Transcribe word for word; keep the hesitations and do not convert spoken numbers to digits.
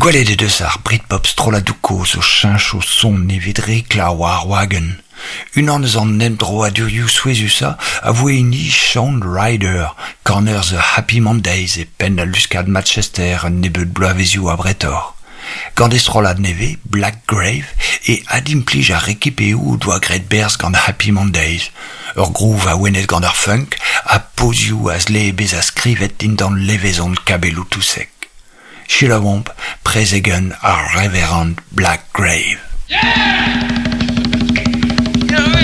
Gwelet e deus ar Britpop stroladoukos o chinch o son nevedrik la war wagon. Unan eus an nem dro a durioù souezusa a voe ni Shaun Ryder, corner The Happy Mondays e pen a luskad Manchester un nebeud bloavezioù a bretor. Gant e strolad neve, Black Grave, e adim plij a rekipeoù doa gret berz gant Happy Mondays. Ur groove a wenet gant ar funk, a pozioù a zle bez a skrivet dindan levezon kabelou tout sec. Sheila Womp, prezegen ar Reverend Black Grave. Yeah!